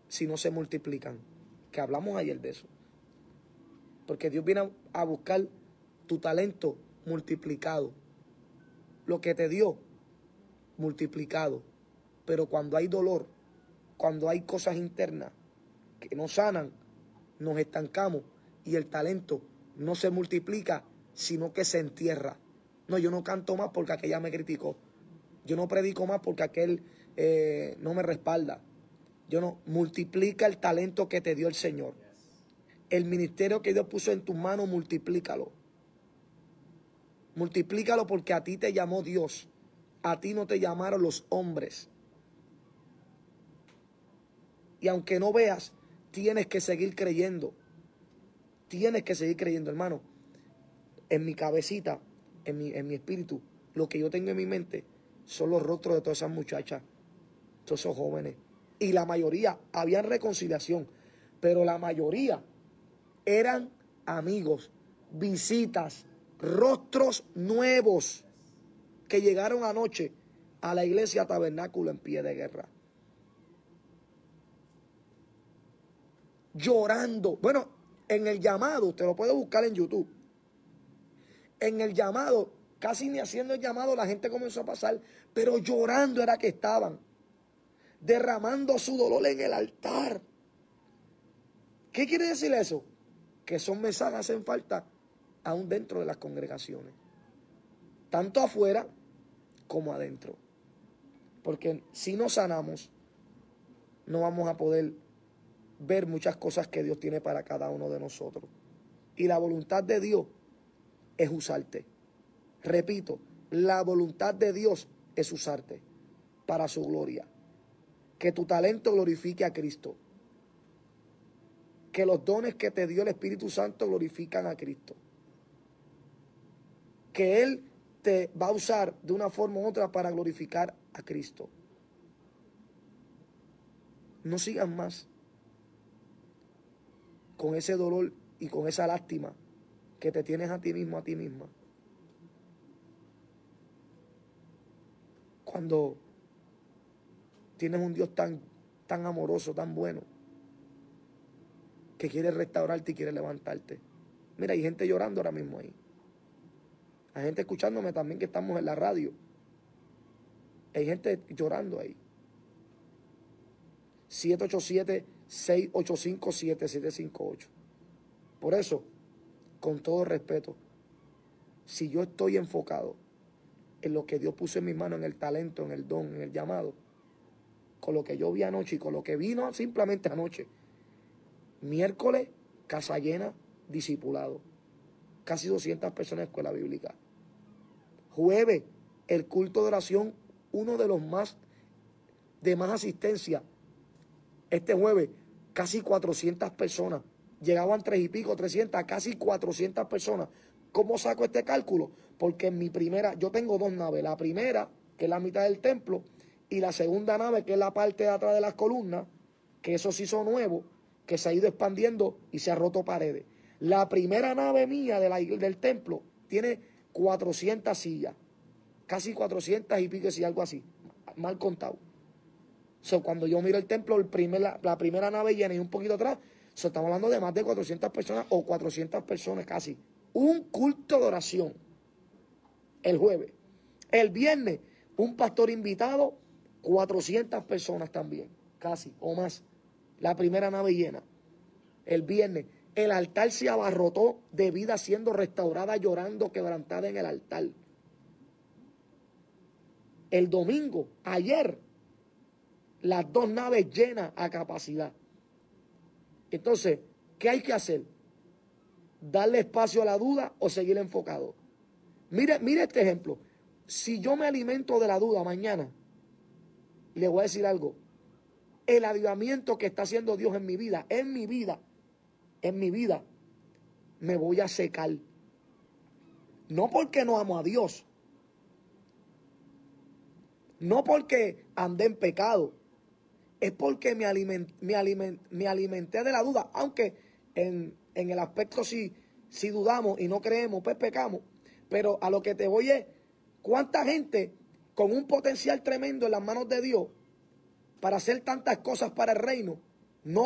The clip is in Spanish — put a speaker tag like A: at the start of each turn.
A: si no se multiplican. Que hablamos ayer de eso. Porque Dios viene a buscar tu talento multiplicado. Lo que te dio, multiplicado. Pero cuando hay dolor, cuando hay cosas internas que no sanan, nos estancamos y el talento no se multiplica, sino que se entierra. No, yo no canto más porque aquella me criticó. Yo no predico más porque aquel no me respalda. Yo no. Multiplica el talento que te dio el Señor. El ministerio que Dios puso en tus manos, multiplícalo. Multiplícalo porque a ti te llamó Dios. A ti no te llamaron los hombres. Y aunque no veas, tienes que seguir creyendo. Tienes que seguir creyendo, hermano. En mi cabecita, en mi espíritu, lo que yo tengo en mi mente son los rostros de todas esas muchachas, todos esos jóvenes. Y la mayoría, habían reconciliación, pero la mayoría eran amigos, visitas, rostros nuevos que llegaron anoche a la iglesia Tabernáculo en Pie de Guerra. Llorando. Bueno, en el llamado, usted lo puede buscar en YouTube. En el llamado, casi ni haciendo el llamado, la gente comenzó a pasar, pero llorando era que estaban, derramando su dolor en el altar. ¿Qué quiere decir eso? Que esos mensajes hacen falta aún dentro de las congregaciones, tanto afuera como adentro. Porque si no sanamos, no vamos a poder ver muchas cosas que Dios tiene para cada uno de nosotros. Y la voluntad de Dios es usarte. Repito, la voluntad de Dios es usarte para su gloria. Que tu talento glorifique a Cristo. Que los dones que te dio el Espíritu Santo glorifican a Cristo. Que Él te va a usar de una forma u otra para glorificar a Cristo. No sigas más con ese dolor y con esa lástima que te tienes a ti mismo, a ti misma. Cuando tienes un Dios tan amoroso, tan bueno, que quiere restaurarte y quiere levantarte. Mira, hay gente llorando ahora mismo ahí. Hay gente escuchándome también que estamos en la radio. Hay gente llorando ahí. 787-685-7758. Por eso, con todo respeto, si yo estoy enfocado en lo que Dios puso en mis manos, en el talento, en el don, en el llamado, con lo que yo vi anoche y con lo que vino simplemente anoche, miércoles, casa llena, discipulado, casi 200 personas en escuela bíblica. Jueves, el culto de oración, uno de los más asistencia. Este jueves, casi 400 personas. Llegaban 3 y pico, 300, casi 400 personas. ¿Cómo saco este cálculo? Porque en mi primera, yo tengo 2 naves. La primera, que es la mitad del templo, y la segunda nave, que es la parte de atrás de las columnas, que eso sí son nuevos, que se ha ido expandiendo y se ha roto paredes. La primera nave mía del templo tiene 400 sillas. Casi 400 y pico, si algo así. Mal contado. Cuando yo miro el templo, la primera nave llena y un poquito atrás, estamos hablando de más de 400 personas o 400 personas casi. Un culto de oración el jueves. El viernes, un pastor invitado, 400 personas también, casi o más. La primera nave llena. El viernes, el altar se abarrotó de vida siendo restaurada, llorando, quebrantada en el altar. El domingo, ayer, las 2 naves llenas a capacidad. Entonces, ¿qué hay que hacer? ¿Darle espacio a la duda o seguir enfocado? Mire este ejemplo. Si yo me alimento de la duda mañana, le voy a decir algo. El avivamiento que está haciendo Dios en mi vida, me voy a secar. No porque no amo a Dios. No porque andé en pecado. Es porque me alimenté de la duda. Aunque en el aspecto si dudamos y no creemos, pues pecamos. Pero a lo que te voy es, ¿cuánta gente con un potencial tremendo en las manos de Dios para hacer tantas cosas para el reino